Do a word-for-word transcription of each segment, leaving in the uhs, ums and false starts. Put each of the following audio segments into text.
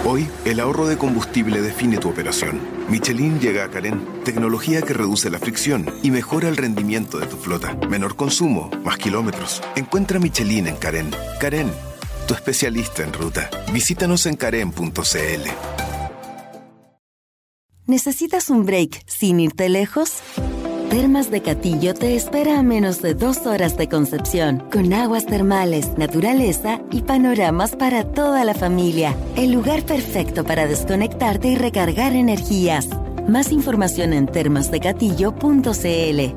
Hoy, el ahorro de combustible define tu operación. Michelin llega a Carén, tecnología que reduce la fricción y mejora el rendimiento de tu flota. Menor consumo, más kilómetros. Encuentra Michelin en Carén. Carén, tu especialista en ruta. Visítanos en carén punto c l. ¿Necesitas un break sin irte lejos? Termas de Catillo te espera a menos de dos horas de Concepción, con aguas termales, naturaleza y panoramas para toda la familia. El lugar perfecto para desconectarte y recargar energías. Más información en termas de catillo punto c l.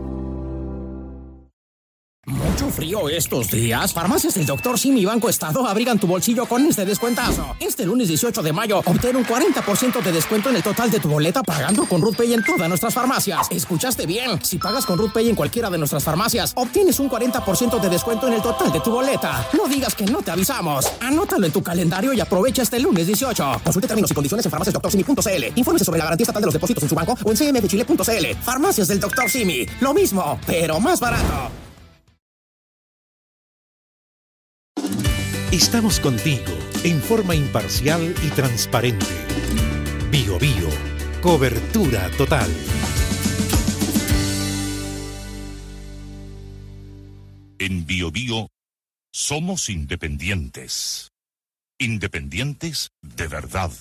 Mucho frío estos días. Farmacias del doctor Simi y Banco Estado abrigan tu bolsillo con este descuentazo. Este lunes dieciocho de mayo, obtén un cuarenta por ciento de descuento en el total de tu boleta pagando con RuthPay en todas nuestras farmacias. ¿Escuchaste bien? Si pagas con RuthPay en cualquiera de nuestras farmacias, obtienes un cuarenta por ciento de descuento en el total de tu boleta. No digas que no te avisamos. Anótalo en tu calendario y aprovecha este lunes dieciocho. Consulte términos y condiciones en farmacias doctor simi punto c l. Infórmese sobre la garantía estatal de los depósitos en su banco o en c m f chile punto c l. Farmacias del doctor Simi. Lo mismo, pero más barato. Estamos contigo en forma imparcial y transparente. Bio Bio, cobertura total. En Bio Bio somos independientes. Independientes de verdad.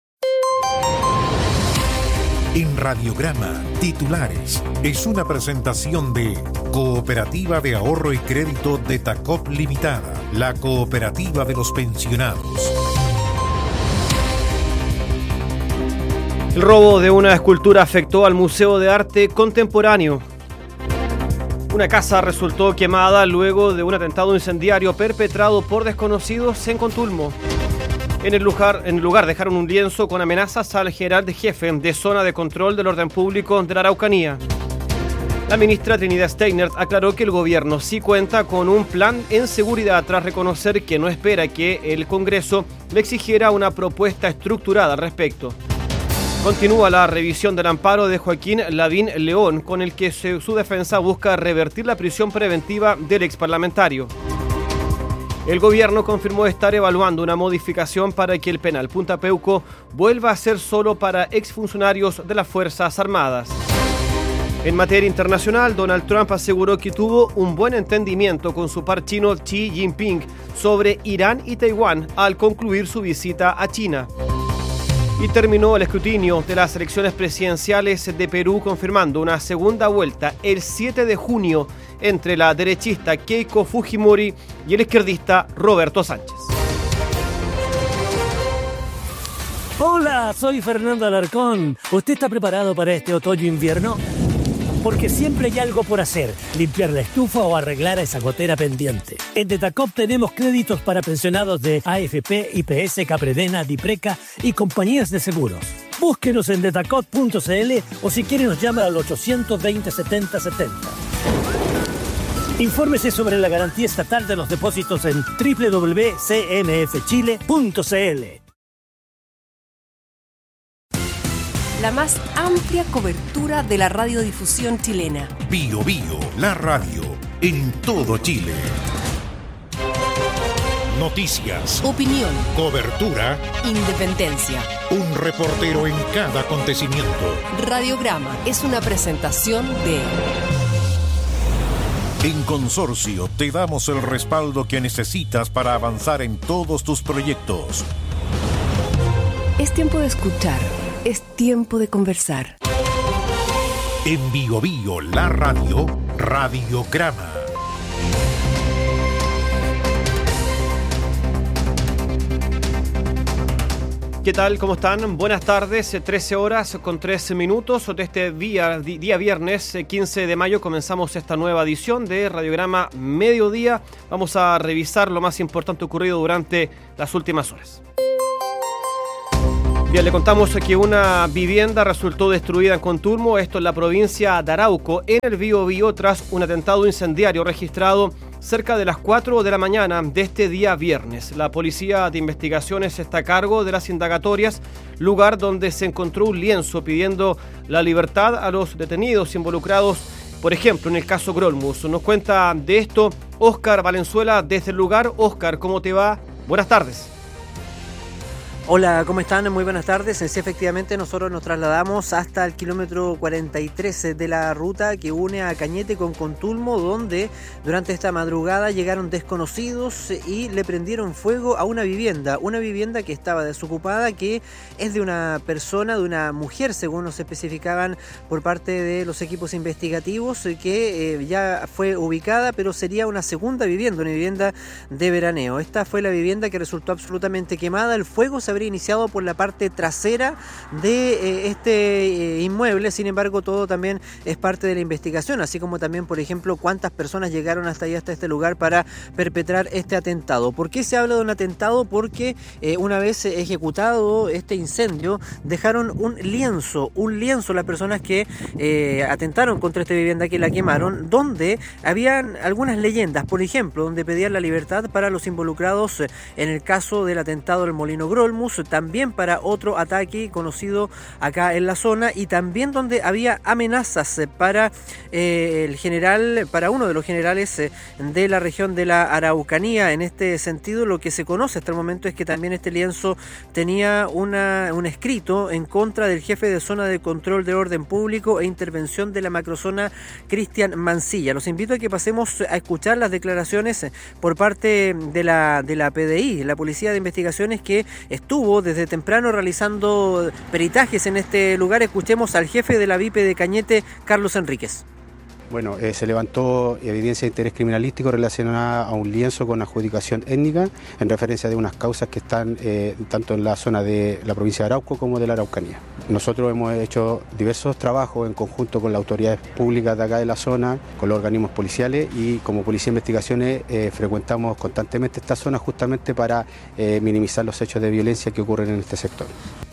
En Radiograma, titulares, es una presentación de Cooperativa de Ahorro y Crédito de Tacop Limitada, la cooperativa de los pensionados. El robo de una escultura afectó al Museo de Arte Contemporáneo. Una casa resultó quemada luego de un atentado incendiario perpetrado por desconocidos en Contulmo. En el lugar, en el lugar dejaron un lienzo con amenazas al general de jefe de Zona de Control del Orden Público de la Araucanía. La ministra Trinidad Steiner aclaró que el gobierno sí cuenta con un plan en seguridad tras reconocer que no espera que el Congreso le exigiera una propuesta estructurada al respecto. Continúa la revisión del amparo de Joaquín Lavín León, con el que se, su defensa busca revertir la prisión preventiva del exparlamentario. El gobierno confirmó estar evaluando una modificación para que el penal Punta Peuco vuelva a ser solo para exfuncionarios de las Fuerzas Armadas. En materia internacional, Donald Trump aseguró que tuvo un buen entendimiento con su par chino Xi Jinping sobre Irán y Taiwán al concluir su visita a China. Y terminó el escrutinio de las elecciones presidenciales de Perú, confirmando una segunda vuelta el siete de junio entre la derechista Keiko Fujimori y el izquierdista Roberto Sánchez. Hola, soy Fernando Alarcón. ¿Usted está preparado para este otoño-invierno? Porque siempre hay algo por hacer, limpiar la estufa o arreglar esa gotera pendiente. En Detacop tenemos créditos para pensionados de A F P, I P S, Capredena, Dipreca y compañías de seguros. Búsquenos en detacop punto c l o si quiere nos llama al ochocientos veinte setenta setenta. Infórmese sobre la garantía estatal de los depósitos en doble u doble u doble u punto c m f chile punto c l. La más amplia cobertura de la radiodifusión chilena. Bio Bio, la radio, en todo Chile. Noticias. Opinión. Cobertura. Independencia. Un reportero en cada acontecimiento. Radiograma es una presentación de... En Consorcio te damos el respaldo que necesitas para avanzar en todos tus proyectos. Es tiempo de escuchar. Es tiempo de conversar. En Bio Bio, la radio, Radiograma. ¿Qué tal? ¿Cómo están? Buenas tardes, trece horas con tres minutos de este día, día viernes quince de mayo. Comenzamos esta nueva edición de Radiograma Mediodía. Vamos a revisar lo más importante ocurrido durante las últimas horas. Bien, le contamos que una vivienda resultó destruida en Contulmo, esto en la provincia de Arauco, en el Biobío, tras un atentado incendiario registrado cerca de las cuatro de la mañana de este día viernes. La Policía de Investigaciones está a cargo de las indagatorias, lugar donde se encontró un lienzo pidiendo la libertad a los detenidos involucrados, por ejemplo, en el caso Grolmus. Nos cuenta de esto Óscar Valenzuela desde el lugar. Óscar, ¿cómo te va? Buenas tardes. Hola, ¿cómo están? Muy buenas tardes. Sí, efectivamente, nosotros nos trasladamos hasta el kilómetro cuarenta y tres de la ruta que une a Cañete con Contulmo, donde durante esta madrugada llegaron desconocidos y le prendieron fuego a una vivienda, una vivienda que estaba desocupada, que es de una persona, de una mujer, según nos especificaban por parte de los equipos investigativos, que eh, ya fue ubicada, pero sería una segunda vivienda, una vivienda de veraneo. Esta fue la vivienda que resultó absolutamente quemada. El fuego se habría iniciado por la parte trasera de eh, este eh, inmueble. Sin embargo, todo también es parte de la investigación, así como también, por ejemplo, cuántas personas llegaron hasta ahí, hasta este lugar, para perpetrar este atentado. ¿Por qué se habla de un atentado? Porque eh, una vez ejecutado este incendio, dejaron un lienzo, un lienzo las personas que eh, atentaron contra esta vivienda, que la quemaron, donde habían algunas leyendas, por ejemplo, donde pedían la libertad para los involucrados en el caso del atentado del Molino Grolmus, también para otro ataque conocido acá en la zona, y también donde había amenazas para eh, el general, para uno de los generales eh, de la región de la Araucanía. En este sentido, lo que se conoce hasta el momento es que también este lienzo tenía una, un escrito en contra del jefe de zona de control de orden público e intervención de la macrozona, Cristian Mancilla. Los invito a que pasemos a escuchar las declaraciones por parte de la, de la P D I, la Policía de Investigaciones, que estuvo desde temprano realizando peritajes en este lugar. Escuchemos al jefe de la V I P de Cañete, Carlos Enríquez. Bueno, eh, se levantó evidencia de interés criminalístico relacionada a un lienzo con adjudicación étnica en referencia de unas causas que están eh, tanto en la zona de la provincia de Arauco como de la Araucanía. Nosotros hemos hecho diversos trabajos en conjunto con las autoridades públicas de acá de la zona, con los organismos policiales, y como Policía de Investigaciones eh, frecuentamos constantemente esta zona justamente para eh, minimizar los hechos de violencia que ocurren en este sector.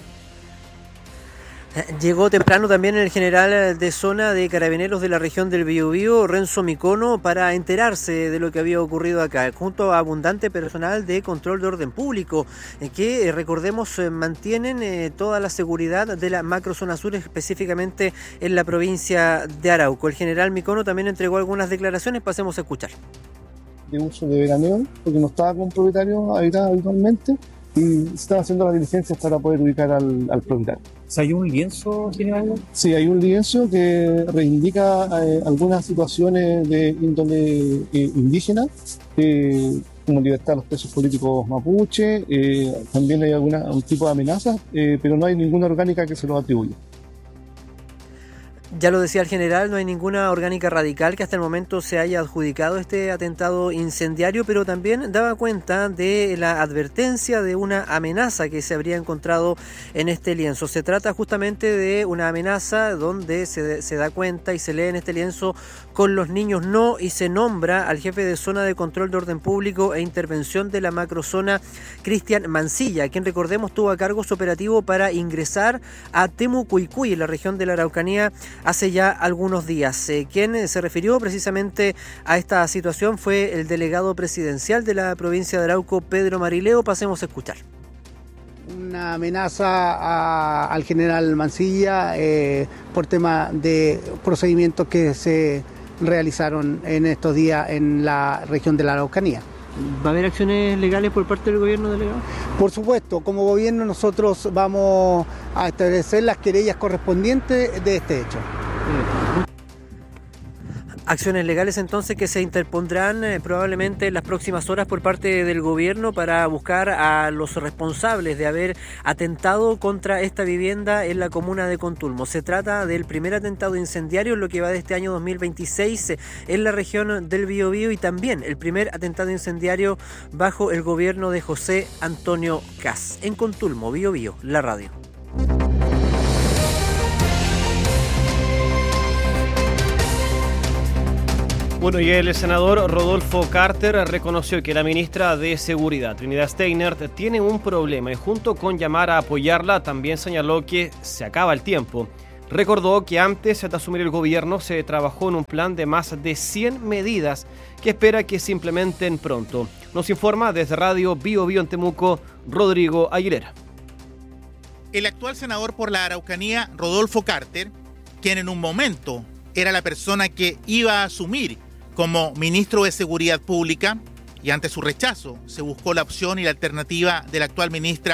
Llegó temprano también el general de zona de Carabineros de la región del Biobío, Renzo Micono, para enterarse de lo que había ocurrido acá, junto a abundante personal de control de orden público, que recordemos mantienen toda la seguridad de la macrozona sur, específicamente en la provincia de Arauco. El general Micono también entregó algunas declaraciones, pasemos a escuchar. De uso de veraneo, porque no estaba con propietario habitualmente, y se están haciendo las diligencias para poder ubicar al, al propietario. ¿Hay un lienzo, general? Sí, hay un lienzo que reivindica eh, algunas situaciones de índole eh, indígena, eh, como libertad de los presos políticos mapuche, eh, también hay alguna, un tipo de amenazas, eh, pero no hay ninguna orgánica que se los atribuya. Ya lo decía el general, no hay ninguna orgánica radical que hasta el momento se haya adjudicado este atentado incendiario, pero también daba cuenta de la advertencia de una amenaza que se habría encontrado en este lienzo. Se trata justamente de una amenaza donde se, se da cuenta y se lee en este lienzo: con los niños no, y se nombra al jefe de zona de control de orden público e intervención de la macrozona, Cristian Mancilla, quien, recordemos, tuvo a cargo su operativo para ingresar a Temucuicui, en la región de la Araucanía, hace ya algunos días. Eh, quien se refirió precisamente a esta situación fue el delegado presidencial de la provincia de Arauco, Pedro Marileo. Pasemos a escuchar. Una amenaza a, al general Mancilla eh, por tema de procedimientos que se realizaron en estos días en la región de la Araucanía. ¿Va a haber acciones legales por parte del gobierno, delegado? Por supuesto, como gobierno nosotros vamos a establecer las querellas correspondientes de este hecho. Acciones legales entonces que se interpondrán eh, probablemente en las próximas horas por parte del gobierno para buscar a los responsables de haber atentado contra esta vivienda en la comuna de Contulmo. Se trata del primer atentado incendiario en lo que va de este año dos mil veintiséis eh, en la región del Biobío, y también el primer atentado incendiario bajo el gobierno de José Antonio Kast. En Contulmo, Biobío, la radio. Bueno, y el senador Rodolfo Carter reconoció que la ministra de Seguridad, Trinidad Steinert, tiene un problema, y junto con llamar a apoyarla, también señaló que se acaba el tiempo. Recordó que antes de asumir el gobierno se trabajó en un plan de más de cien medidas que espera que se implementen pronto. Nos informa desde Radio Bio Bio en Temuco, Rodrigo Aguilera. El actual senador por la Araucanía, Rodolfo Carter, quien en un momento era la persona que iba a asumir como ministro de Seguridad Pública, y ante su rechazo se buscó la opción y la alternativa de la actual ministra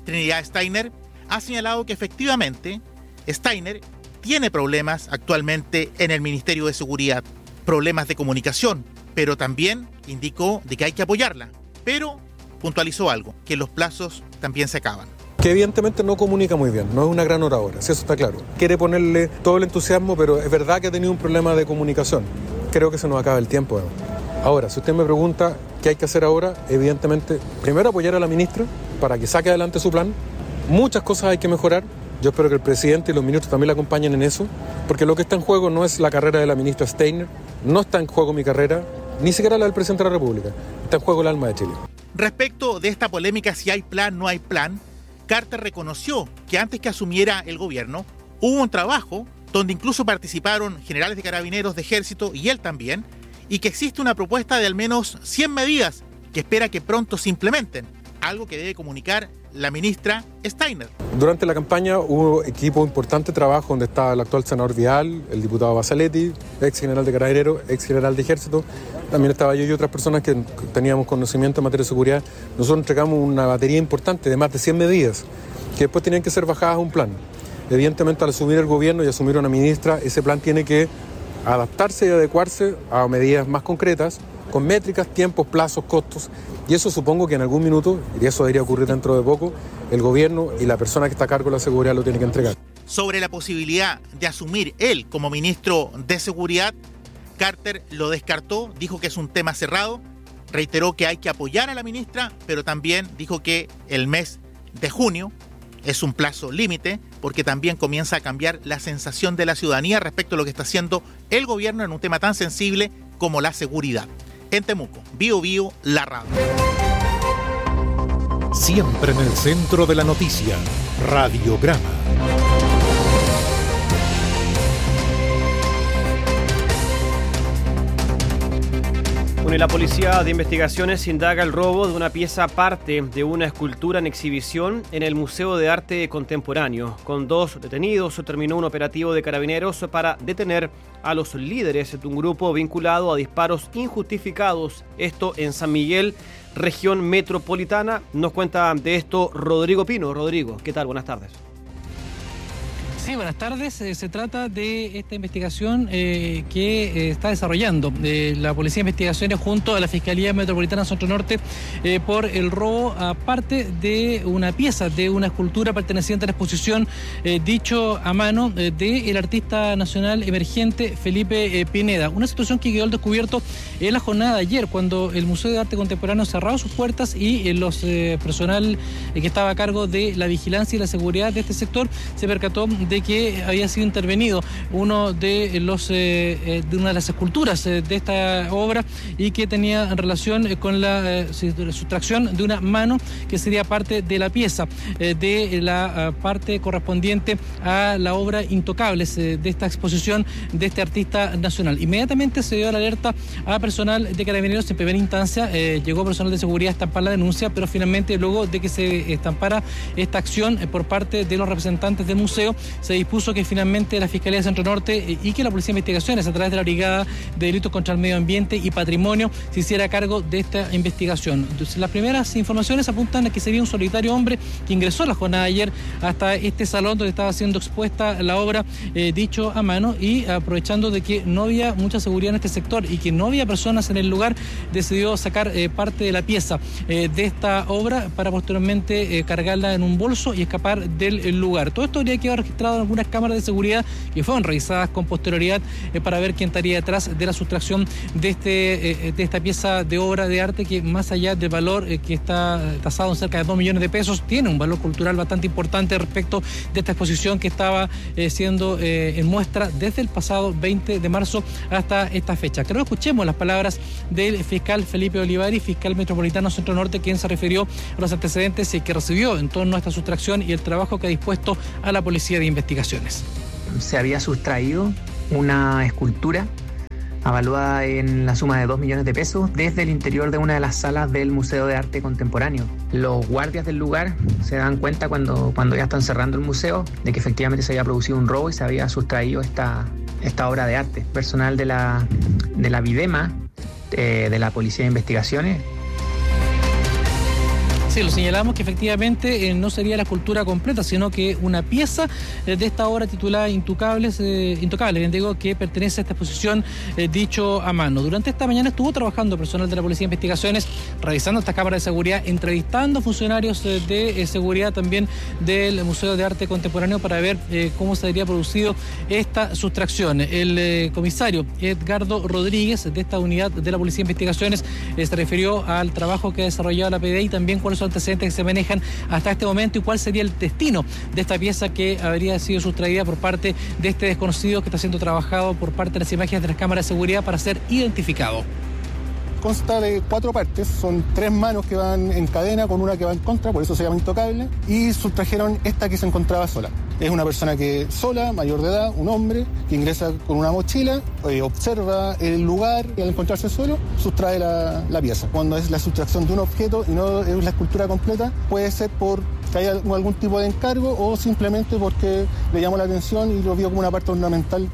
Trinidad Steiner, ha señalado que efectivamente Steiner tiene problemas actualmente en el Ministerio de Seguridad, problemas de comunicación, pero también indicó de que hay que apoyarla, pero puntualizó algo, que los plazos también se acaban. Que evidentemente no comunica muy bien, no es una gran oradora, si eso está claro. Quiere ponerle todo el entusiasmo, pero es verdad que ha tenido un problema de comunicación. Creo que se nos acaba el tiempo. ¿no? Ahora, si usted me pregunta qué hay que hacer ahora, evidentemente, primero apoyar a la ministra para que saque adelante su plan. Muchas cosas hay que mejorar. Yo espero que el presidente y los ministros también la acompañen en eso, porque lo que está en juego no es la carrera de la ministra Steiner, no está en juego mi carrera, ni siquiera la del presidente de la República, está en juego el alma de Chile. Respecto de esta polémica si hay plan o no hay plan, Carter reconoció que antes que asumiera el gobierno hubo un trabajo donde incluso participaron generales de carabineros, de ejército y él también, y que existe una propuesta de al menos cien medidas que espera que pronto se implementen, algo que debe comunicar la ministra Steiner. Durante la campaña hubo equipo importante de trabajo donde estaba el actual senador Vidal, el diputado Basaletti, ex general de carabineros, ex general de ejército. También estaba yo y otras personas que teníamos conocimiento en materia de seguridad. Nosotros entregamos una batería importante de más de cien medidas que después tenían que ser bajadas a un plan. Evidentemente, al asumir el gobierno y asumir una ministra, ese plan tiene que adaptarse y adecuarse a medidas más concretas, con métricas, tiempos, plazos, costos. Y eso supongo que en algún minuto, y eso debería ocurrir dentro de poco, el gobierno y la persona que está a cargo de la seguridad lo tiene que entregar. Sobre la posibilidad de asumir él como ministro de Seguridad, Carter lo descartó, dijo que es un tema cerrado, reiteró que hay que apoyar a la ministra, pero también dijo que el mes de junio es un plazo límite, porque también comienza a cambiar la sensación de la ciudadanía respecto a lo que está haciendo el gobierno en un tema tan sensible como la seguridad. En Temuco, Bio Bio, la radio. Siempre en el centro de la noticia, Radiograma. Bueno, y la Policía de Investigaciones indaga el robo de una pieza parte de una escultura en exhibición en el Museo de Arte Contemporáneo. Con dos detenidos terminó un operativo de carabineros para detener a los líderes de un grupo vinculado a disparos injustificados. Esto en San Miguel, región metropolitana. Nos cuenta de esto Rodrigo Pino. Rodrigo, ¿qué tal? Buenas tardes. Sí, buenas tardes. Eh, se trata de esta investigación eh, que eh, está desarrollando eh, la Policía de Investigaciones junto a la Fiscalía Metropolitana Centro Norte eh, por el robo a parte de una pieza de una escultura perteneciente a la exposición eh, dicho a mano eh, del artista nacional emergente Felipe eh, Pineda. Una situación que quedó al descubierto en la jornada de ayer, cuando el Museo de Arte Contemporáneo cerró sus puertas y eh, los eh, personal eh, que estaba a cargo de la vigilancia y la seguridad de este sector se percató de de que había sido intervenido uno de los eh, de una de las esculturas eh, de esta obra y que tenía relación eh, con la eh, sustracción de una mano que sería parte de la pieza eh, de la uh, parte correspondiente a la obra Intocables eh, de esta exposición de este artista nacional. Inmediatamente se dio la alerta a personal de carabineros. En primera instancia eh, llegó personal de seguridad a estampar la denuncia, pero finalmente luego de que se estampara esta acción eh, por parte de los representantes del museo, se dispuso que finalmente la Fiscalía de Centro Norte y que la Policía de Investigaciones, a través de la Brigada de Delitos contra el Medio Ambiente y Patrimonio, se hiciera cargo de esta investigación. Entonces, las primeras informaciones apuntan a que sería un solitario hombre que ingresó a la jornada de ayer hasta este salón donde estaba siendo expuesta la obra eh, dicho a mano, y aprovechando de que no había mucha seguridad en este sector y que no había personas en el lugar, decidió sacar eh, parte de la pieza eh, de esta obra para posteriormente eh, cargarla en un bolso y escapar del lugar. Todo esto habría quedado registrado en algunas cámaras de seguridad que fueron revisadas con posterioridad eh, para ver quién estaría detrás de la sustracción de este eh, de esta pieza de obra de arte, que más allá del valor eh, que está tasado en cerca de dos millones de pesos, tiene un valor cultural bastante importante respecto de esta exposición que estaba eh, siendo eh, en muestra desde el pasado veinte de marzo hasta esta fecha. Creo que escuchemos las palabras del fiscal Felipe Olivari, fiscal metropolitano Centro Norte, quien se refirió a los antecedentes que recibió en torno a esta sustracción y el trabajo que ha dispuesto a la Policía de Investigaciones. Se había sustraído una escultura avaluada en la suma de dos millones de pesos desde el interior de una de las salas del Museo de Arte Contemporáneo. Los guardias del lugar se dan cuenta cuando, cuando ya están cerrando el museo de que efectivamente se había producido un robo y se había sustraído esta, esta obra de arte. Personal de la, de la Videma, eh, de la Policía de Investigaciones, Sí, lo señalamos que efectivamente eh, no sería la escultura completa, sino que una pieza eh, de esta obra titulada Intocables, eh, Intocables, bien digo, que pertenece a esta exposición eh, dicho a mano. Durante esta mañana estuvo trabajando personal de la Policía de Investigaciones, revisando estas cámaras de seguridad, entrevistando funcionarios eh, de eh, seguridad también del Museo de Arte Contemporáneo para ver eh, cómo se habría producido esta sustracción. El eh, comisario Edgardo Rodríguez de esta unidad de la Policía de Investigaciones eh, se refirió al trabajo que ha desarrollado la P D I y también cuáles son los antecedentes que se manejan hasta este momento y cuál sería el destino de esta pieza que habría sido sustraída por parte de este desconocido que está siendo trabajado por parte de las imágenes de las cámaras de seguridad para ser identificado. Consta de cuatro partes, son tres manos que van en cadena con una que va en contra, por eso se llama intocable, y sustrajeron esta que se encontraba sola. Es una persona que sola, mayor de edad, un hombre, que ingresa con una mochila, eh, observa el lugar y al encontrarse solo, sustrae la, la pieza. Cuando es la sustracción de un objeto y no es la escultura completa, puede ser por que haya algún tipo de encargo o simplemente porque le llamó la atención y lo vio como una parte ornamental.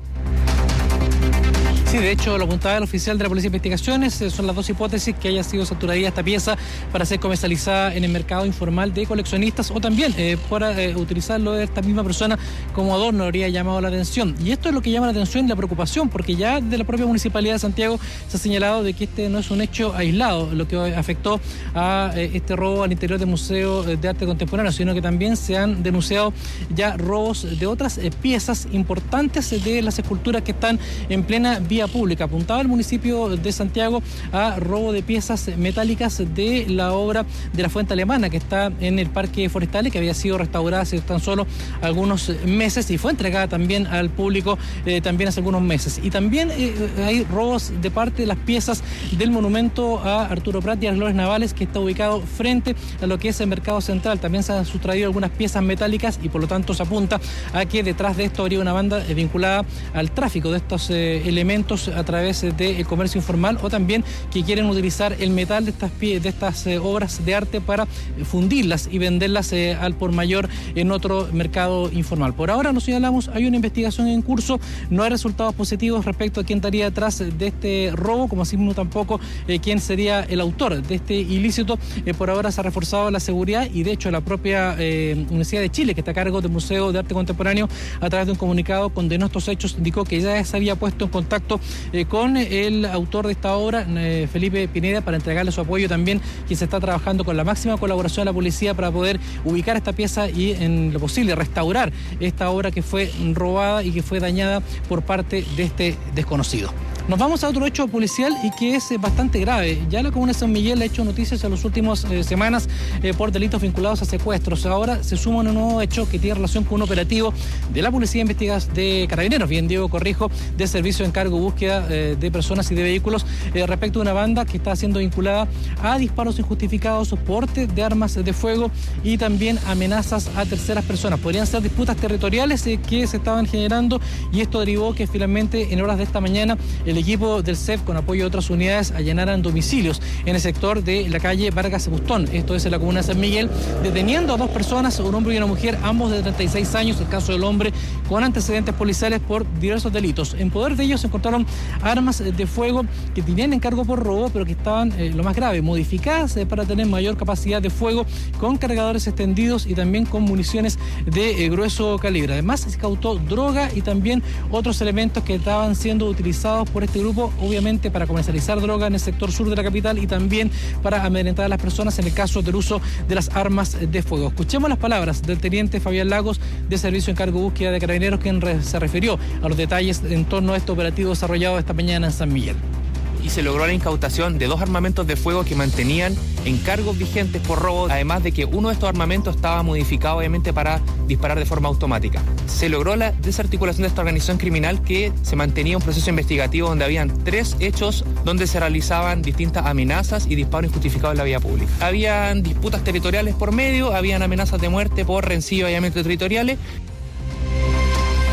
Sí, de hecho, lo apuntaba el oficial de la Policía de Investigaciones, eh, son las dos hipótesis: que haya sido sustraída esta pieza para ser comercializada en el mercado informal de coleccionistas o también eh, para eh, utilizarlo de esta misma persona como adorno, habría llamado la atención. Y esto es lo que llama la atención y la preocupación, porque ya de la propia Municipalidad de Santiago se ha señalado de que este no es un hecho aislado, lo que afectó a eh, este robo al interior del Museo de Arte Contemporáneo, sino que también se han denunciado ya robos de otras eh, piezas importantes de las esculturas que están en plena vía pública. Apuntaba el municipio de Santiago a robo de piezas metálicas de la obra de la Fuente Alemana que está en el Parque Forestal, que había sido restaurada hace tan solo algunos meses y fue entregada también al público eh, también hace algunos meses. Y también eh, hay robos de parte de las piezas del monumento a Arturo Prat y a las glorias navales, que está ubicado frente a lo que es el Mercado Central. También se han sustraído algunas piezas metálicas y por lo tanto se apunta a que detrás de esto habría una banda eh, vinculada al tráfico de estos eh, elementos a través del comercio informal, o también que quieren utilizar el metal de estas, pie, de estas eh, obras de arte para fundirlas y venderlas eh, al por mayor en otro mercado informal. Por ahora, nos señalamos, hay una investigación en curso, no hay resultados positivos respecto a quién estaría detrás de este robo, como así mismo tampoco eh, quién sería el autor de este ilícito. Eh, por ahora se ha reforzado la seguridad y de hecho la propia eh, Universidad de Chile, que está a cargo del Museo de Arte Contemporáneo, a través de un comunicado condenó estos hechos, indicó que ya se había puesto en contacto Eh, con el autor de esta obra, eh, Felipe Pineda, para entregarle su apoyo también, que se está trabajando con la máxima colaboración de la policía para poder ubicar esta pieza y en lo posible restaurar esta obra que fue robada y que fue dañada por parte de este desconocido. Nos vamos a otro hecho policial y que es eh, bastante grave. Ya la comuna de San Miguel ha hecho noticias en las últimas eh, semanas eh, por delitos vinculados a secuestros. Ahora se suma un nuevo hecho que tiene relación con un operativo de la Policía de Investigaciones de Carabineros, bien Diego Corrijo, de Servicio de Encargo y Búsqueda eh, de Personas y de Vehículos, eh, respecto a una banda que está siendo vinculada a disparos injustificados, porte de armas de fuego y también amenazas a terceras personas. Podrían ser disputas territoriales eh, que se estaban generando, y esto derivó que finalmente en horas de esta mañana el equipo del C E F, con apoyo de otras unidades, allanaran domicilios en el sector de la calle Vargas Bustón, esto es en la comuna de San Miguel, deteniendo a dos personas, un hombre y una mujer, ambos de treinta y seis años, el caso del hombre con antecedentes policiales por diversos delitos. En poder de ellos se encontraron armas de fuego que tenían encargo por robo, pero que estaban, eh, lo más grave, modificadas eh, para tener mayor capacidad de fuego, con cargadores extendidos y también con municiones de eh, grueso calibre. Además, se incautó droga y también otros elementos que estaban siendo utilizados por este grupo, obviamente para comercializar droga en el sector sur de la capital y también para amedrentar a las personas en el caso del uso de las armas de fuego. Escuchemos las palabras del teniente Fabián Lagos, de Servicio de Encargo y Búsqueda de Carabineros, quien re- se refirió a los detalles en torno a este operativo desarrollado esta mañana en San Miguel. Y se logró la incautación de dos armamentos de fuego que mantenían encargos vigentes por robo, además de que uno de estos armamentos estaba modificado obviamente para disparar de forma automática. Se logró la desarticulación de esta organización criminal, que se mantenía un proceso investigativo donde habían tres hechos donde se realizaban distintas amenazas y disparos injustificados en la vía pública. Habían disputas territoriales por medio, habían amenazas de muerte por rencillo y allanamientos territoriales.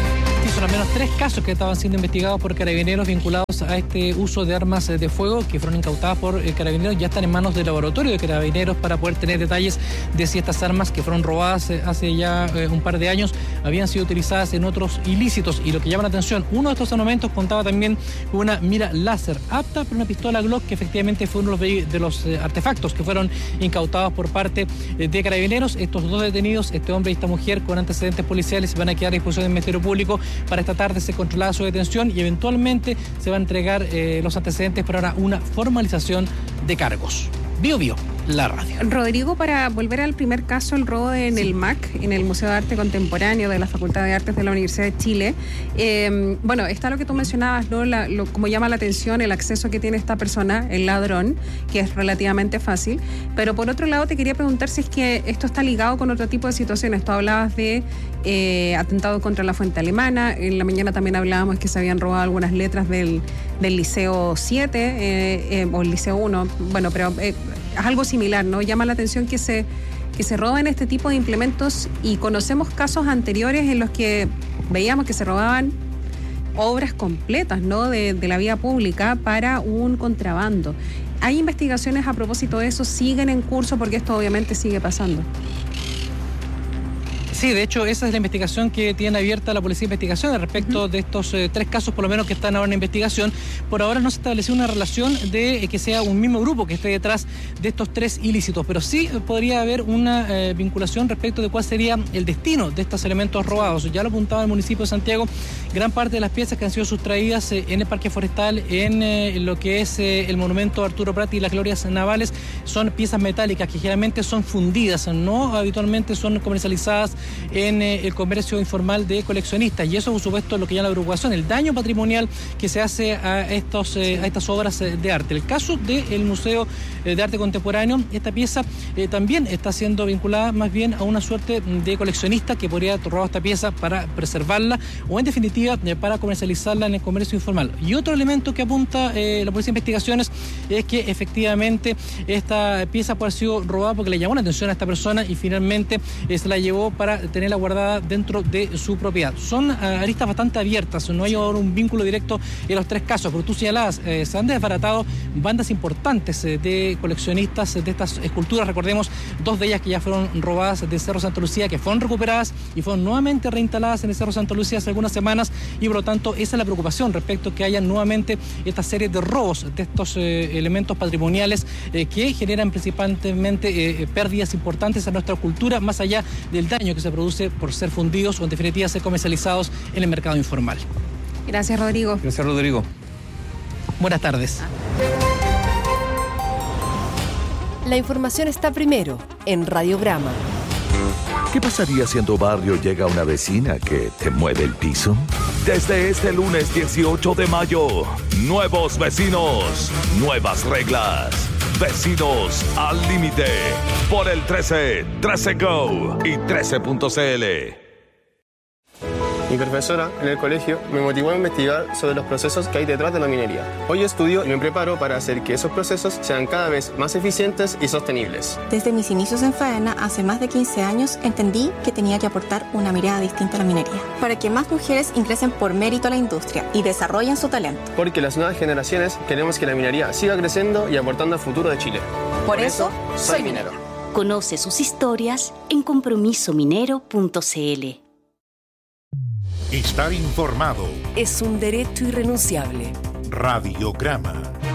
recordemos, son al menos tres casos que estaban siendo investigados por carabineros vinculados a este uso de armas de fuego que fueron incautadas por eh, carabineros. Ya están en manos del laboratorio de carabineros para poder tener detalles de si estas armas que fueron robadas eh, hace ya eh, un par de años habían sido utilizadas en otros ilícitos. Y lo que llama la atención, uno de estos armamentos contaba también con una mira láser apta para una pistola Glock, que efectivamente fue uno de los, de los eh, artefactos que fueron incautados por parte eh, de carabineros. Estos dos detenidos, este hombre y esta mujer con antecedentes policiales, van a quedar a disposición del Ministerio Público para esta tarde se controlada su detención y eventualmente se van a entregar eh, los antecedentes para una formalización de cargos. Bio Bio, la radio. Rodrigo, para volver al primer caso, el robo en el M A C, en el Museo de Arte Contemporáneo de la Facultad de Artes de la Universidad de Chile. Eh, bueno, está lo que tú mencionabas, ¿no? La, lo, como llama la atención el acceso que tiene esta persona, el ladrón, que es relativamente fácil. Pero por otro lado, te quería preguntar si es que esto está ligado con otro tipo de situaciones. Tú hablabas de eh, atentado contra la fuente alemana. En la mañana también hablábamos que se habían robado algunas letras del, del Liceo siete eh, eh, o el Liceo uno. Bueno, pero eh, es algo similar, ¿no? Llama la atención que se, que se roban este tipo de implementos y conocemos casos anteriores en los que veíamos que se robaban obras completas, ¿no? de, de la vía pública para un contrabando. ¿Hay investigaciones a propósito de eso? ¿Siguen en curso? Porque esto obviamente sigue pasando. Sí, de hecho, esa es la investigación que tiene abierta la Policía de Investigación respecto uh-huh. de estos eh, tres casos, por lo menos, que están ahora en investigación. Por ahora no se estableció una relación de eh, que sea un mismo grupo que esté detrás de estos tres ilícitos, pero sí podría haber una eh, vinculación respecto de cuál sería el destino de estos elementos robados. Ya lo apuntaba el municipio de Santiago, gran parte de las piezas que han sido sustraídas eh, en el Parque Forestal, en eh, lo que es eh, el monumento Arturo Prat y las glorias navales, son piezas metálicas que generalmente son fundidas, no habitualmente son comercializadas en eh, el comercio informal de coleccionistas, y eso por supuesto lo que llama la preocupación, el daño patrimonial que se hace a, estos, eh, a estas obras eh, de arte. El caso del Museo eh, de Arte Contemporáneo, esta pieza eh, también está siendo vinculada más bien a una suerte de coleccionista que podría haber robado esta pieza para preservarla o en definitiva eh, para comercializarla en el comercio informal. Y otro elemento que apunta eh, la Policía de Investigaciones es que efectivamente esta pieza puede haber sido robada porque le llamó la atención a esta persona y finalmente eh, se la llevó para tenerla guardada dentro de su propiedad. Son uh, aristas bastante abiertas, no hay ahora un vínculo directo en los tres casos, pero tú señalabas, eh, se han desbaratado bandas importantes eh, de coleccionistas eh, de estas esculturas. Recordemos dos de ellas que ya fueron robadas de Cerro Santa Lucía, que fueron recuperadas y fueron nuevamente reinstaladas en el Cerro Santa Lucía hace algunas semanas, y por lo tanto esa es la preocupación respecto a que haya nuevamente esta serie de robos de estos eh, elementos patrimoniales eh, que generan principalmente eh, pérdidas importantes a nuestra cultura, más allá del daño que se produce por ser fundidos o en definitiva ser comercializados en el mercado informal. Gracias, Rodrigo. Gracias, Rodrigo. Buenas tardes. La información está primero en Radiograma. ¿Qué pasaría si en tu barrio llega una vecina que te mueve el piso? Desde este lunes dieciocho de mayo, nuevos vecinos, nuevas reglas. Vecinos al límite por el trece, trece Go y trece punto c l. Mi profesora en el colegio me motivó a investigar sobre los procesos que hay detrás de la minería. Hoy estudio y me preparo para hacer que esos procesos sean cada vez más eficientes y sostenibles. Desde mis inicios en Faena, hace más de quince años, entendí que tenía que aportar una mirada distinta a la minería, para que más mujeres ingresen por mérito a la industria y desarrollen su talento. Porque las nuevas generaciones queremos que la minería siga creciendo y aportando al futuro de Chile. Por, por eso, eso, soy minero. Conoce sus historias en compromiso minero punto c l. Estar informado es un derecho irrenunciable. Radiograma.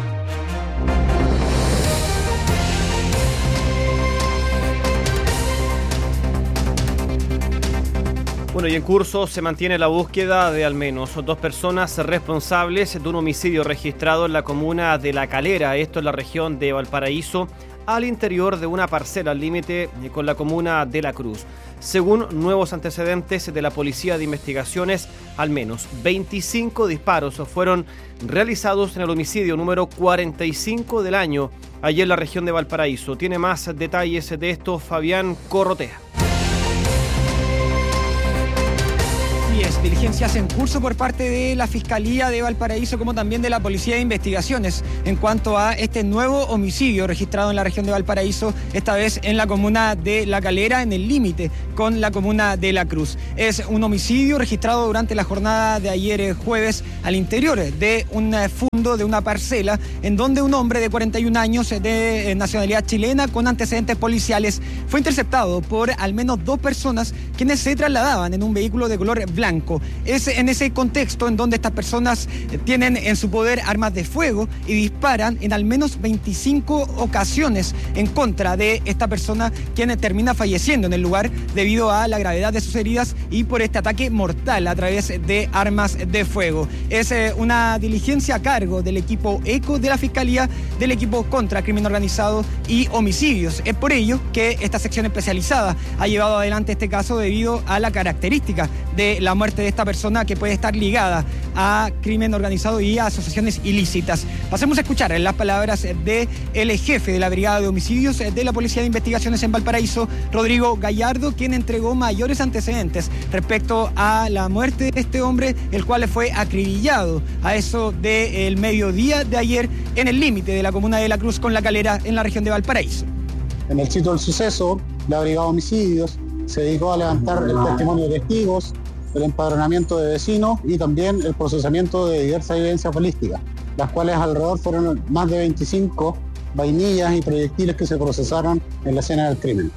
Bueno, y en curso se mantiene la búsqueda de al menos dos personas responsables de un homicidio registrado en la comuna de La Calera, esto en la región de Valparaíso, al interior de una parcela al límite con la comuna de La Cruz. Según nuevos antecedentes de la Policía de Investigaciones, al menos veinticinco disparos fueron realizados en el homicidio número cuarenta y cinco del año, allí en la región de Valparaíso. Tiene más detalles de esto Fabián Corrotea. homicidios, diligencias en curso por parte de la Fiscalía de Valparaíso como también de la Policía de Investigaciones en cuanto a este nuevo homicidio registrado en la región de Valparaíso, esta vez en la comuna de La Calera, en el límite con la comuna de La Cruz. Es un homicidio registrado durante la jornada de ayer jueves al interior de un fundo de una parcela en donde un hombre de cuarenta y un años de nacionalidad chilena con antecedentes policiales fue interceptado por al menos dos personas quienes se trasladaban en un vehículo de color blanco. Es en ese contexto en donde estas personas tienen en su poder armas de fuego y disparan en al menos veinticinco ocasiones en contra de esta persona, quien termina falleciendo en el lugar debido a la gravedad de sus heridas y por este ataque mortal a través de armas de fuego. Es eh, una diligencia a cargo del equipo ECO de la Fiscalía, del equipo contra crimen organizado y homicidios. Es por ello que esta sección especializada ha llevado adelante este caso debido a la característica de la muerte de esta persona que puede estar ligada a crimen organizado y a asociaciones ilícitas. Pasemos a escuchar las palabras del jefe de la Brigada de Homicidios de la Policía de Investigaciones en Valparaíso, Rodrigo Gallardo, quien entregó mayores antecedentes respecto a la muerte de este hombre, el cual fue acribillado a eso del mediodía de ayer en el límite de la comuna de La Cruz con La Calera en la región de Valparaíso. En el sitio del suceso, la Brigada de Homicidios se dedicó a levantar el testimonio de testigos, el empadronamiento de vecinos y también el procesamiento de diversas evidencias balísticas, las cuales alrededor fueron más de veinticinco vainillas y proyectiles que se procesaron en la escena del crimen.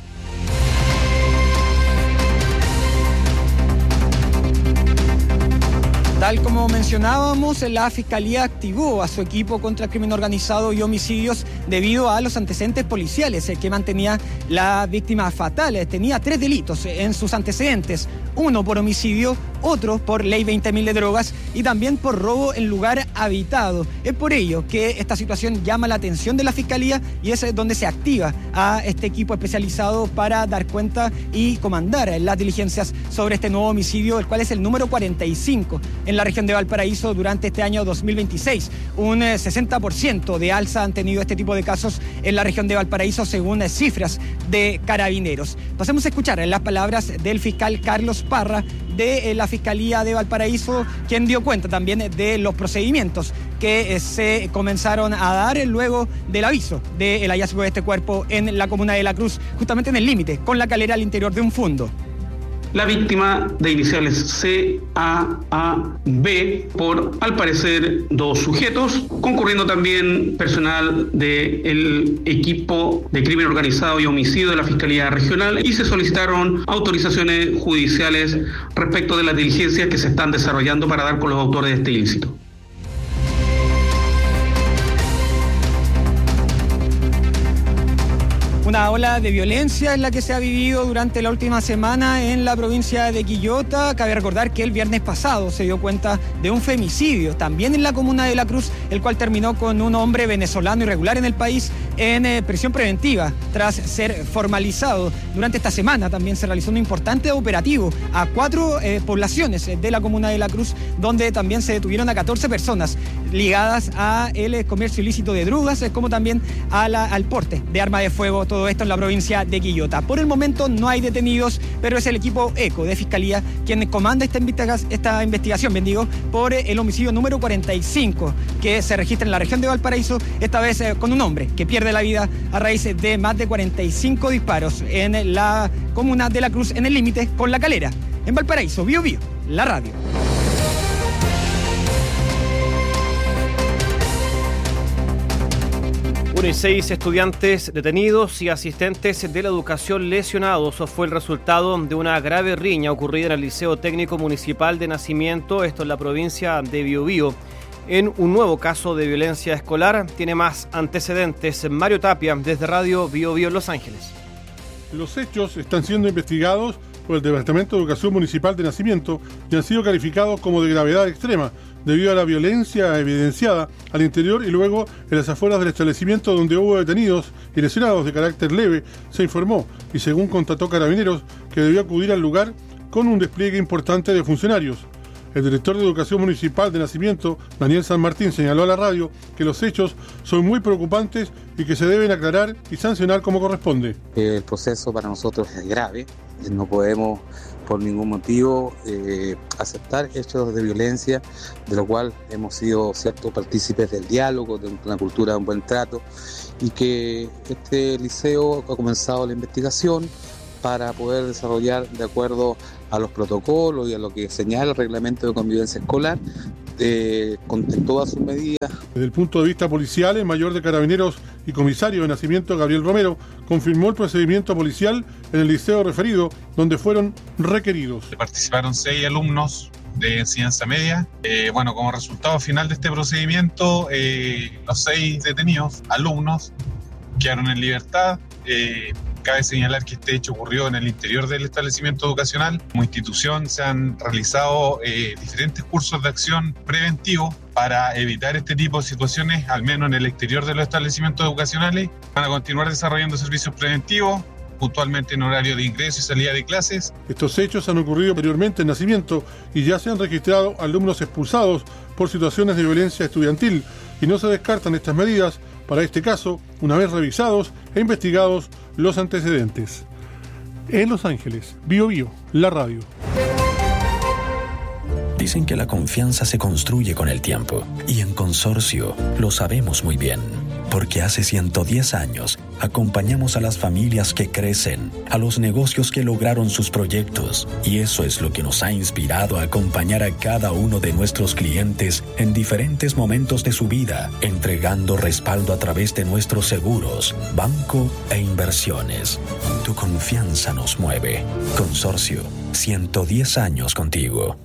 Tal como mencionábamos, la Fiscalía activó a su equipo contra el crimen organizado y homicidios debido a los antecedentes policiales que mantenía la víctima fatal. Tenía tres delitos en sus antecedentes, uno por homicidio, otro por ley veinte mil de drogas y también por robo en lugar habitado. Es por ello que esta situación llama la atención de la Fiscalía y es donde se activa a este equipo especializado para dar cuenta y comandar las diligencias sobre este nuevo homicidio, el cual es el número cuarenta y cinco en la región de Valparaíso durante este año dos mil veintiséis. Un sesenta por ciento de alza han tenido este tipo de casos en la región de Valparaíso según cifras de Carabineros. Pasemos a escuchar las palabras del fiscal Carlos Parra de la Fiscalía de Valparaíso, quien dio cuenta también de los procedimientos que se comenzaron a dar luego del aviso del hallazgo de este cuerpo en la comuna de La Cruz, justamente en el límite con La Calera al interior de un fundo. La víctima de iniciales C, A, A, B, por al parecer dos sujetos, concurriendo también personal del equipo de crimen organizado y homicidio de la Fiscalía Regional, y se solicitaron autorizaciones judiciales respecto de las diligencias que se están desarrollando para dar con los autores de este ilícito. Una ola de violencia es la que se ha vivido durante la última semana en la provincia de Quillota. Cabe recordar que el viernes pasado se dio cuenta de un femicidio, también en la comuna de La Cruz, el cual terminó con un hombre venezolano irregular en el país en eh, prisión preventiva tras ser formalizado. Durante esta semana también se realizó un importante operativo a cuatro eh, poblaciones de la comuna de La Cruz, donde también se detuvieron a catorce personas ligadas a el comercio ilícito de drogas, como también a la, al porte de arma de fuego. Todo esto en la provincia de Quillota. Por el momento no hay detenidos, pero es el equipo ECO de Fiscalía quien comanda esta, investiga esta investigación, bien digo, por el homicidio número cuarenta y cinco que se registra en la región de Valparaíso, esta vez eh, con un hombre que pierde la vida a raíz de más de cuarenta y cinco disparos en la comuna de La Cruz, en el límite con La Calera. En Valparaíso, Bio Bio, la radio. Uno y seis estudiantes detenidos y asistentes de la educación lesionados fue el resultado de una grave riña ocurrida en el Liceo Técnico Municipal de Nacimiento, esto en la provincia de Biobío. En un nuevo caso de violencia escolar, tiene más antecedentes Mario Tapia desde Radio Biobío Los Ángeles. Los hechos están siendo investigados por el Departamento de Educación Municipal de Nacimiento y han sido calificados como de gravedad extrema debido a la violencia evidenciada al interior y luego en las afueras del establecimiento, donde hubo detenidos y lesionados de carácter leve, se informó, y según constató Carabineros, que debió acudir al lugar con un despliegue importante de funcionarios. El director de Educación Municipal de Nacimiento, Daniel San Martín, señaló a la radio que los hechos son muy preocupantes y que se deben aclarar y sancionar como corresponde. El proceso para nosotros es grave, no podemos por ningún motivo eh, aceptar hechos de violencia, de lo cual hemos sido ciertos partícipes del diálogo, de una cultura de un buen trato, y que este liceo ha comenzado la investigación para poder desarrollar de acuerdo a los protocolos y a lo que señala el reglamento de convivencia escolar, eh, con todas sus medidas. Desde el punto de vista policial, el mayor de Carabineros y comisario de Nacimiento, Gabriel Romero, confirmó el procedimiento policial en el liceo referido, donde fueron requeridos. Participaron seis alumnos de enseñanza media. Eh, bueno, como resultado final de este procedimiento, eh, los seis detenidos, alumnos, quedaron en libertad. Eh, Cabe señalar que este hecho ocurrió en el interior del establecimiento educacional. Como institución se han realizado eh, diferentes cursos de acción preventivos para evitar este tipo de situaciones, al menos en el exterior de los establecimientos educacionales. Van a continuar desarrollando servicios preventivos, puntualmente en horario de ingreso y salida de clases. Estos hechos han ocurrido anteriormente en Nacimiento y ya se han registrado alumnos expulsados por situaciones de violencia estudiantil, y no se descartan estas medidas para este caso, una vez revisados e investigados los antecedentes. En Los Ángeles, Bio Bio, la radio. Dicen que la confianza se construye con el tiempo, y en Consorcio lo sabemos muy bien, porque hace ciento diez años acompañamos a las familias que crecen, a los negocios que lograron sus proyectos, y eso es lo que nos ha inspirado a acompañar a cada uno de nuestros clientes en diferentes momentos de su vida, entregando respaldo a través de nuestros seguros, banco e inversiones. Tu confianza nos mueve. Consorcio, ciento diez años contigo.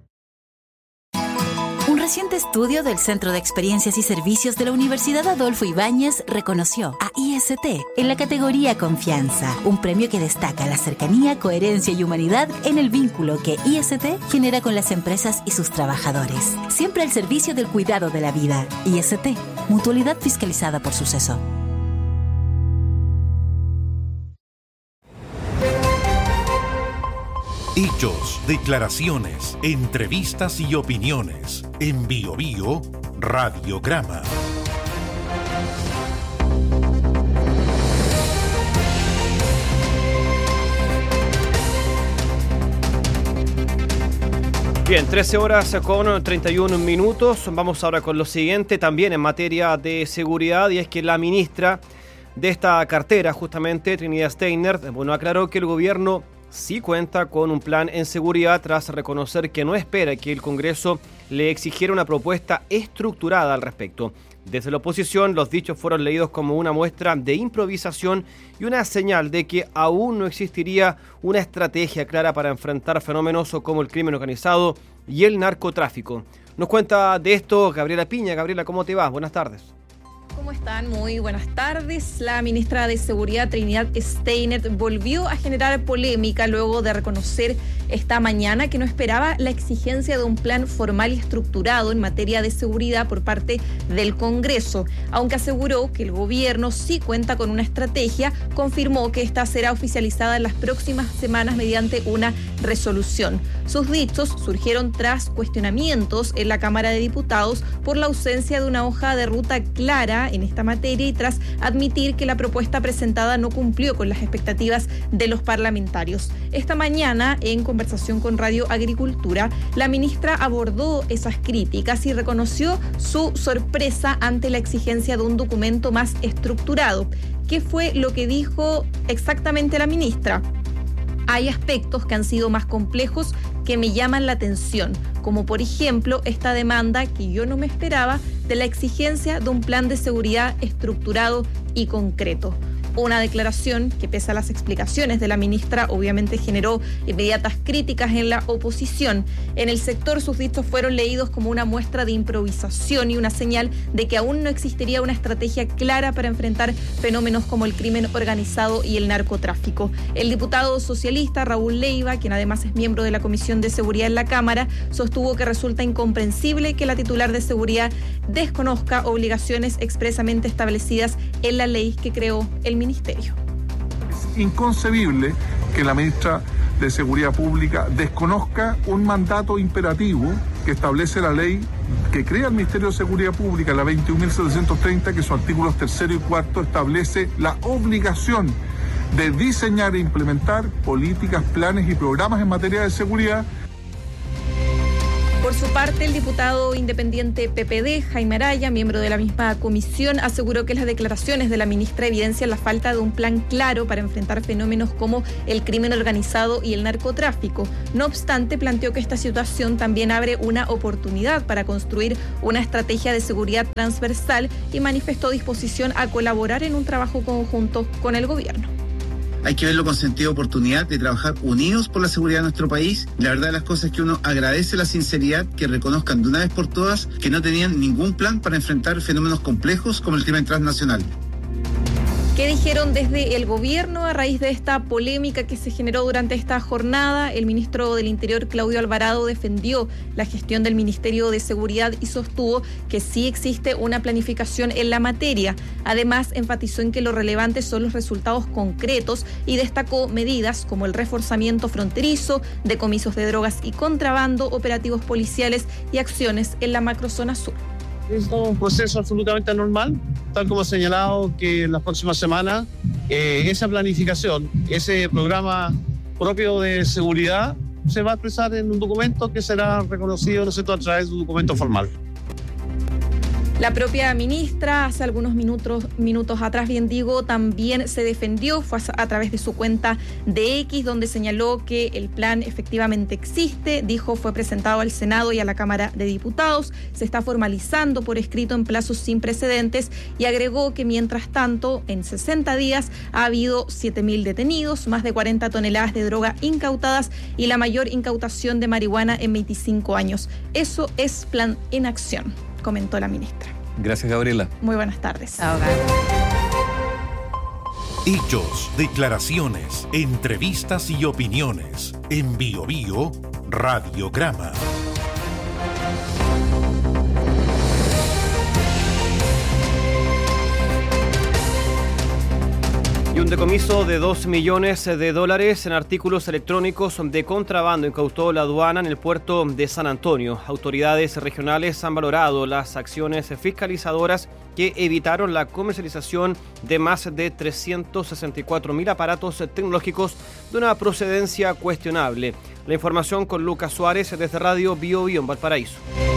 Un reciente estudio del Centro de Experiencias y Servicios de la Universidad Adolfo Ibáñez reconoció a I S T en la categoría Confianza, un premio que destaca la cercanía, coherencia y humanidad en el vínculo que I S T genera con las empresas y sus trabajadores. Siempre al servicio del cuidado de la vida. I S T, mutualidad fiscalizada por Suceso. Hechos, declaraciones, entrevistas y opiniones. En Bio Bio, Radiograma. Bien, trece horas con treinta y uno minutos. Vamos ahora con lo siguiente, también en materia de seguridad, y es que la ministra de esta cartera, justamente, Trinidad Steiner, bueno, aclaró que el gobierno sí cuenta con un plan en seguridad tras reconocer que no espera que el Congreso le exigiera una propuesta estructurada al respecto. Desde la oposición, los dichos fueron leídos como una muestra de improvisación y una señal de que aún no existiría una estrategia clara para enfrentar fenómenos como el crimen organizado y el narcotráfico. Nos cuenta de esto Gabriela Piña. Gabriela, ¿cómo te va? Buenas tardes. ¿Cómo están? Muy buenas tardes. La ministra de Seguridad, Trinidad Steiner, volvió a generar polémica luego de reconocer esta mañana que no esperaba la exigencia de un plan formal y estructurado en materia de seguridad por parte del Congreso. Aunque aseguró que el gobierno sí cuenta con una estrategia, confirmó que esta será oficializada en las próximas semanas mediante una resolución. Sus dichos surgieron tras cuestionamientos en la Cámara de Diputados por la ausencia de una hoja de ruta clara en esta materia y tras admitir que la propuesta presentada no cumplió con las expectativas de los parlamentarios. Esta mañana, en conversación con Radio Agricultura, la ministra abordó esas críticas y reconoció su sorpresa ante la exigencia de un documento más estructurado. ¿Qué fue lo que dijo exactamente la ministra? Hay aspectos que han sido más complejos que me llaman la atención, como por ejemplo esta demanda que yo no me esperaba de la exigencia de un plan de seguridad estructurado y concreto. Una declaración que, pese a las explicaciones de la ministra, obviamente generó inmediatas críticas en la oposición. En el sector, sus dichos fueron leídos como una muestra de improvisación y una señal de que aún no existiría una estrategia clara para enfrentar fenómenos como el crimen organizado y el narcotráfico. El diputado socialista Raúl Leiva, quien además es miembro de la Comisión de Seguridad en la Cámara, sostuvo que resulta incomprensible que la titular de Seguridad desconozca obligaciones expresamente establecidas en la ley que creó el ministerio. Es inconcebible que la ministra de Seguridad Pública desconozca un mandato imperativo que establece la ley que crea el Ministerio de Seguridad Pública, la veintiún mil setecientos treinta, que sus artículos tercero y cuarto establece la obligación de diseñar e implementar políticas, planes y programas en materia de seguridad. Por su parte, el diputado independiente P P D, Jaime Araya, miembro de la misma comisión, aseguró que las declaraciones de la ministra evidencian la falta de un plan claro para enfrentar fenómenos como el crimen organizado y el narcotráfico. No obstante, planteó que esta situación también abre una oportunidad para construir una estrategia de seguridad transversal y manifestó disposición a colaborar en un trabajo conjunto con el gobierno. Hay que verlo con sentido de oportunidad, de trabajar unidos por la seguridad de nuestro país. La verdad de las cosas es que uno agradece la sinceridad, que reconozcan de una vez por todas que no tenían ningún plan para enfrentar fenómenos complejos como el crimen transnacional. ¿Qué dijeron desde el gobierno a raíz de esta polémica que se generó durante esta jornada? El ministro del Interior, Claudio Alvarado, defendió la gestión del Ministerio de Seguridad y sostuvo que sí existe una planificación en la materia. Además, enfatizó en que lo relevante son los resultados concretos y destacó medidas como el reforzamiento fronterizo, decomisos de drogas y contrabando, operativos policiales y acciones en la macrozona sur. Es un proceso absolutamente normal, tal como ha señalado que en las próximas semanas eh, esa planificación, ese programa propio de seguridad se va a expresar en un documento que será reconocido, ¿no es cierto?, a través de un documento formal. La propia ministra, hace algunos minutos, minutos atrás, bien digo, también se defendió, fue a, a través de su cuenta de X, donde señaló que el plan efectivamente existe, dijo fue presentado al Senado y a la Cámara de Diputados, se está formalizando por escrito en plazos sin precedentes y agregó que mientras tanto, en sesenta días ha habido siete mil detenidos, más de cuarenta toneladas de droga incautadas y la mayor incautación de marihuana en veinticinco años. Eso es plan en acción, comentó la ministra. Gracias, Gabriela. Muy buenas tardes. Hechos, declaraciones, entrevistas y opiniones. En Bio Bio, Radiograma. Y un decomiso de dos millones de dólares en artículos electrónicos de contrabando incautó la aduana en el puerto de San Antonio. Autoridades regionales han valorado las acciones fiscalizadoras que evitaron la comercialización de más de trescientos sesenta y cuatro mil aparatos tecnológicos de una procedencia cuestionable. La información con Lucas Suárez desde Radio Bio Bio en Valparaíso.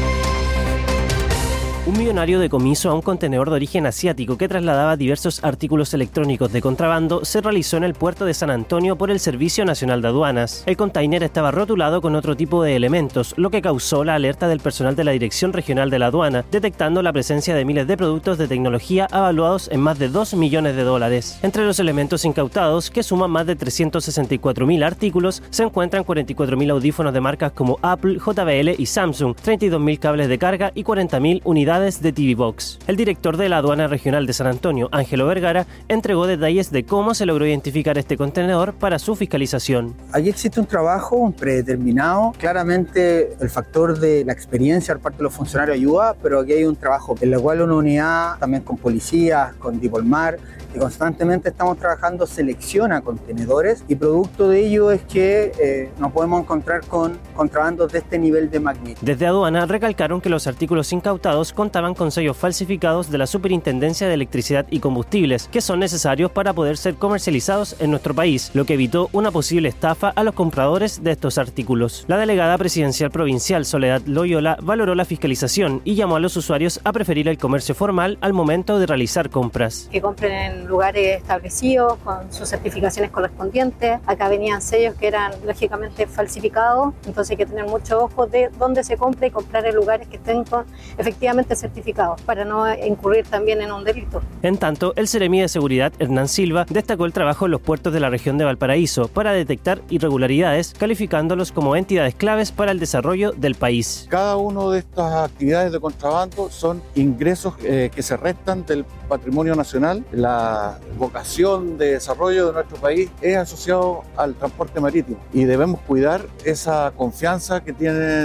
Un millonario decomiso a un contenedor de origen asiático que trasladaba diversos artículos electrónicos de contrabando se realizó en el puerto de San Antonio por el Servicio Nacional de Aduanas. El container estaba rotulado con otro tipo de elementos, lo que causó la alerta del personal de la Dirección Regional de la Aduana, detectando la presencia de miles de productos de tecnología avaluados en más de dos millones de dólares. Entre los elementos incautados, que suman más de trescientos sesenta y cuatro mil artículos, se encuentran cuarenta y cuatro mil audífonos de marcas como Apple, J B L y Samsung, treinta y dos mil cables de carga y cuarenta mil unidades de T V Box. El director de la Aduana Regional de San Antonio, Ángelo Vergara, entregó detalles de cómo se logró identificar este contenedor para su fiscalización. Allí existe un trabajo predeterminado. Claramente el factor de la experiencia por parte de los funcionarios ayuda, pero aquí hay un trabajo en el cual una unidad, también con policías, con Dipolmar, que constantemente estamos trabajando, selecciona contenedores y producto de ello es que eh, nos podemos encontrar con contrabandos de este nivel de magnitud. Desde Aduana recalcaron que los artículos incautados contaban con sellos falsificados de la Superintendencia de Electricidad y Combustibles, que son necesarios para poder ser comercializados en nuestro país, lo que evitó una posible estafa a los compradores de estos artículos. La delegada presidencial provincial Soledad Loyola valoró la fiscalización y llamó a los usuarios a preferir el comercio formal al momento de realizar compras. Que compren en lugares establecidos con sus certificaciones correspondientes. Acá venían sellos que eran lógicamente falsificados, entonces hay que tener mucho ojo de dónde se compra y comprar en lugares que estén con, efectivamente certificados para no incurrir también en un delito. En tanto, el Seremi de Seguridad, Hernán Silva, destacó el trabajo en los puertos de la región de Valparaíso para detectar irregularidades, calificándolos como entidades claves para el desarrollo del país. Cada una de estas actividades de contrabando son ingresos eh, que se restan del patrimonio nacional. La vocación de desarrollo de nuestro país es asociado al transporte marítimo y debemos cuidar esa confianza que tienen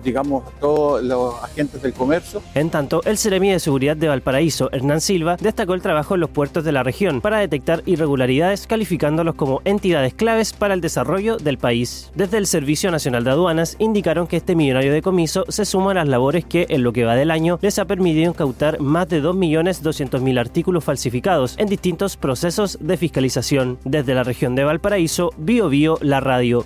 digamos, todos los agentes del comercio. En tanto, el Seremi de Seguridad de Valparaíso, Hernán Silva, destacó el trabajo en los puertos de la región para detectar irregularidades, calificándolos como entidades claves para el desarrollo del país. Desde el Servicio Nacional de Aduanas indicaron que este millonario decomiso se suma a las labores que, en lo que va del año, les ha permitido incautar más de dos millones doscientos mil artículos falsificados en distintos procesos de fiscalización. Desde la región de Valparaíso, Bio Bio, la radio.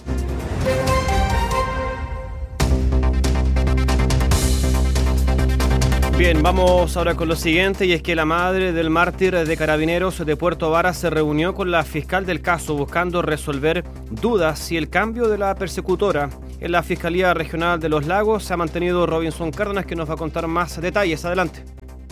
Bien, vamos ahora con lo siguiente, y es que la madre del mártir de Carabineros de Puerto Varas se reunió con la fiscal del caso buscando resolver dudas si el cambio de la persecutora en la Fiscalía Regional de Los Lagos. Se ha mantenido Robinson Cárdenas, que nos va a contar más detalles. Adelante.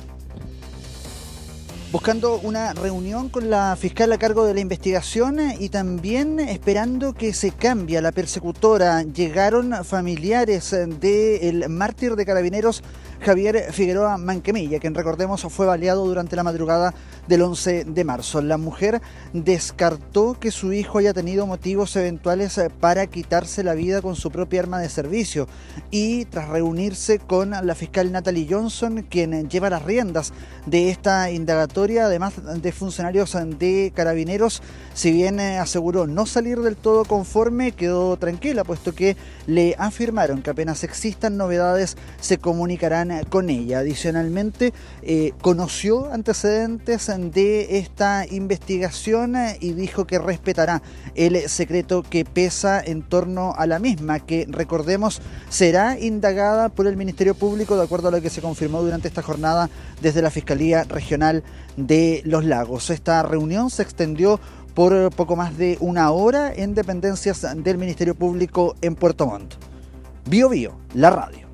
Buscando una reunión con la fiscal a cargo de la investigación y también esperando que se cambie a la persecutora. Llegaron familiares del mártir de Carabineros Javier Figueroa Manquemilla, quien, recordemos, fue baleado durante la madrugada del once de marzo. La mujer descartó que su hijo haya tenido motivos eventuales para quitarse la vida con su propia arma de servicio, y tras reunirse con la fiscal Natalie Johnson, quien lleva las riendas de esta indagatoria, además de funcionarios de Carabineros, si bien aseguró no salir del todo conforme, quedó tranquila, puesto que le afirmaron que apenas existan novedades se comunicarán con ella. Adicionalmente, eh, conoció antecedentes de esta investigación y dijo que respetará el secreto que pesa en torno a la misma, que, recordemos, será indagada por el Ministerio Público, de acuerdo a lo que se confirmó durante esta jornada desde la Fiscalía Regional de Los Lagos. Esta reunión se extendió por poco más de una hora en dependencias del Ministerio Público en Puerto Montt. Bio Bio, la radio.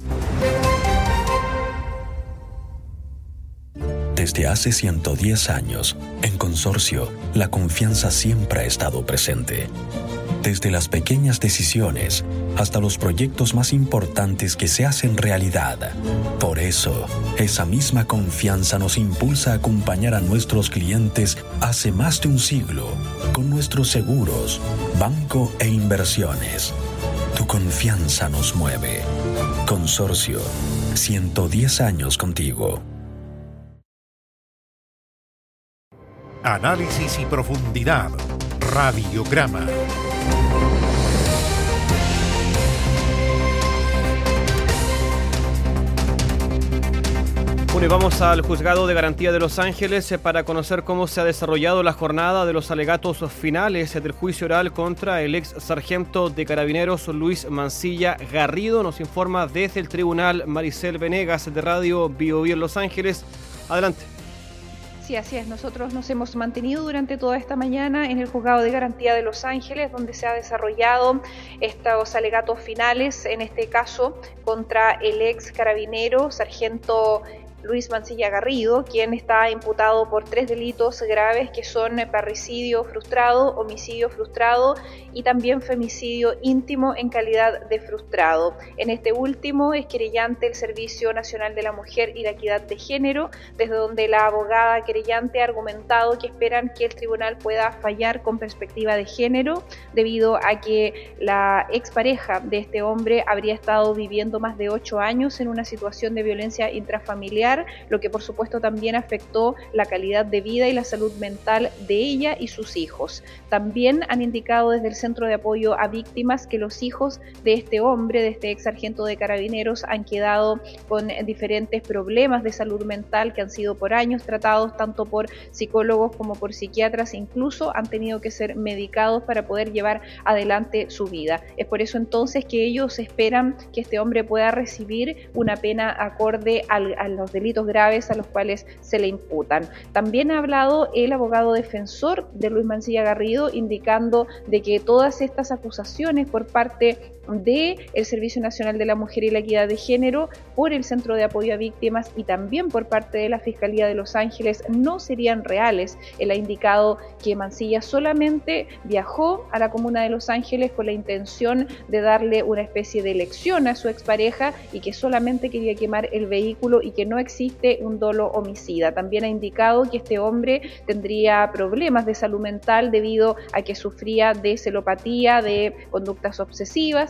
Desde hace ciento diez años, en Consorcio, la confianza siempre ha estado presente. Desde las pequeñas decisiones hasta los proyectos más importantes que se hacen realidad. Por eso, esa misma confianza nos impulsa a acompañar a nuestros clientes hace más de un siglo con nuestros seguros, banco e inversiones. Tu confianza nos mueve. Consorcio, ciento diez años contigo. Análisis y profundidad. Radiograma. Bueno, y vamos al Juzgado de Garantía de Los Ángeles para conocer cómo se ha desarrollado la jornada de los alegatos finales del juicio oral contra el ex sargento de Carabineros Luis Mancilla Garrido. Nos informa desde el tribunal Maricel Venegas, de Radio Bio Bio en Los Ángeles. Adelante. Sí, así es. Nosotros nos hemos mantenido durante toda esta mañana en el Juzgado de Garantía de Los Ángeles, donde se ha desarrollado estos alegatos finales, en este caso contra el ex carabinero, sargento Luis Mancilla Garrido, quien está imputado por tres delitos graves que son parricidio frustrado, homicidio frustrado y también femicidio íntimo en calidad de frustrado. En este último es querellante el Servicio Nacional de la Mujer y la Equidad de Género, desde donde la abogada querellante ha argumentado que esperan que el tribunal pueda fallar con perspectiva de género, debido a que la expareja de este hombre habría estado viviendo más de ocho años en una situación de violencia intrafamiliar, lo que por supuesto también afectó la calidad de vida y la salud mental de ella y sus hijos. También han indicado desde el Centro de Apoyo a Víctimas que los hijos de este hombre, de este ex sargento de Carabineros, han quedado con diferentes problemas de salud mental que han sido por años tratados tanto por psicólogos como por psiquiatras, e incluso han tenido que ser medicados para poder llevar adelante su vida. Es por eso entonces que ellos esperan que este hombre pueda recibir una pena acorde al, a los delitos graves a los cuales se le imputan. También ha hablado el abogado defensor de Luis Mancilla Garrido, indicando de que todas estas acusaciones por parte del Servicio Nacional de la Mujer y la Equidad de Género, por el Centro de Apoyo a Víctimas y también por parte de la Fiscalía de Los Ángeles no serían reales. Él ha indicado que Mancilla solamente viajó a la comuna de Los Ángeles con la intención de darle una especie de lección a su expareja y que solamente quería quemar el vehículo y que no existe un dolo homicida. También ha indicado que este hombre tendría problemas de salud mental debido a que sufría de celopatía, de conductas obsesivas,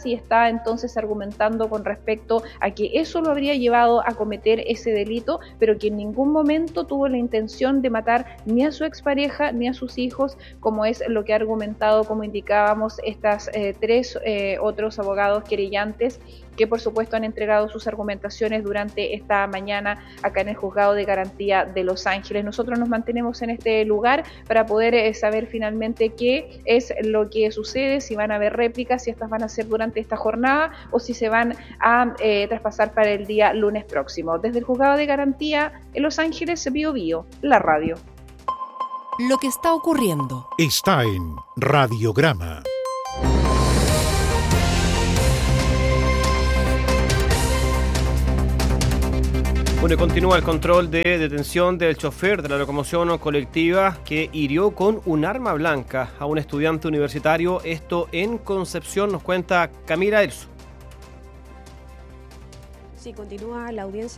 y está entonces argumentando con respecto a que eso lo habría llevado a cometer ese delito, pero que en ningún momento tuvo la intención de matar ni a su expareja ni a sus hijos, como es lo que ha argumentado, como indicábamos, estas eh, tres eh, otros abogados querellantes, que por supuesto han entregado sus argumentaciones durante esta mañana acá en el Juzgado de Garantía de Los Ángeles. Nosotros nos mantenemos en este lugar para poder eh, saber finalmente qué es lo que sucede, si van a haber réplicas, si estas van a ser durante esta jornada o si se van a eh, traspasar para el día lunes próximo. Desde el Juzgado de Garantía en Los Ángeles, Bio Bio, la radio. Lo que está ocurriendo está en Radiograma. Bueno, continúa el control de detención del chofer de la locomoción colectiva que hirió con un arma blanca a un estudiante universitario, esto en Concepción, nos cuenta Camila Elso. Sí, continúa la audiencia